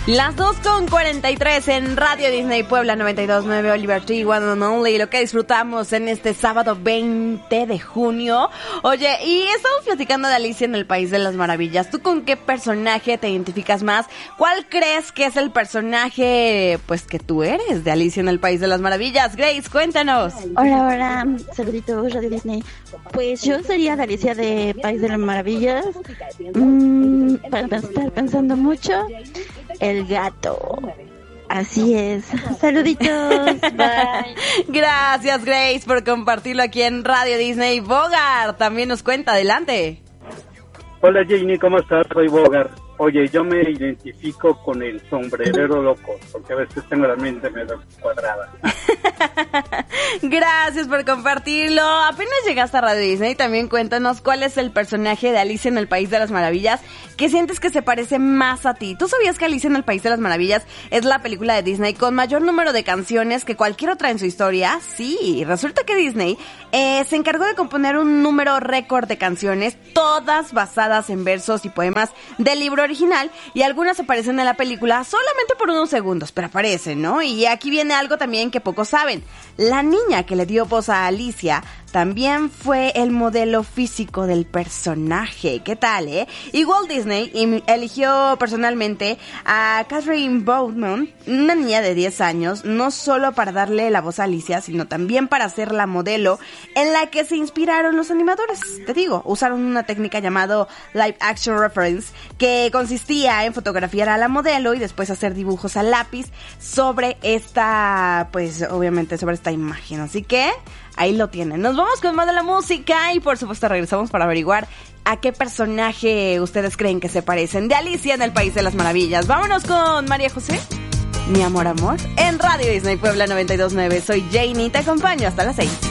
Las 2:43 en Radio Disney Puebla 92.9 Oliver Tree, One and Only, lo que disfrutamos en este sábado 20 de junio. Oye, y estamos platicando de Alicia en el País de las Maravillas. ¿Tú con qué personaje te identificas más? ¿Cuál crees que es el personaje, pues, que tú eres de Alicia en el País de las Maravillas? Grace, cuéntanos. Hola, saluditos Radio Disney. Pues yo sería de Alicia de País de las Maravillas. Para estar pensando mucho, el gato. Así es. Saluditos. Bye. Gracias, Grace, por compartirlo aquí en Radio Disney. Bogart también nos cuenta. Adelante. Hola, Janie, ¿cómo estás? Soy Bogart. Oye, yo me identifico con el sombrerero loco, porque a veces tengo la mente medio cuadrada. Gracias por compartirlo. Apenas llegaste a Radio Disney, también cuéntanos cuál es el personaje de Alicia en el País de las Maravillas que sientes que se parece más a ti. ¿Tú sabías que Alicia en el País de las Maravillas es la película de Disney con mayor número de canciones que cualquier otra en su historia? Sí, resulta que Disney se encargó de componer un número récord de canciones, todas basadas en versos y poemas del libro original, y algunas aparecen en la película solamente por unos segundos, pero aparecen, ¿no? Y aquí viene algo también que pocos saben. La niña que le dio voz a Alicia también fue el modelo físico del personaje. ¿Qué tal, Y Walt Disney eligió personalmente a Catherine Bowman, una niña de 10 años, no solo para darle la voz a Alicia, sino también para ser la modelo en la que se inspiraron los animadores. Te digo, usaron una técnica llamada Live Action Reference, que consistía en fotografiar a la modelo y después hacer dibujos a lápiz sobre esta, pues obviamente sobre esta imagen. Así que ahí lo tienen. Nos vamos con más de la música y por supuesto regresamos para averiguar a qué personaje ustedes creen que se parecen de Alicia en el País de las Maravillas. Vámonos con María José, Mi Amor Amor, en Radio Disney Puebla 92.9. Soy Janie, te acompaño hasta las 6.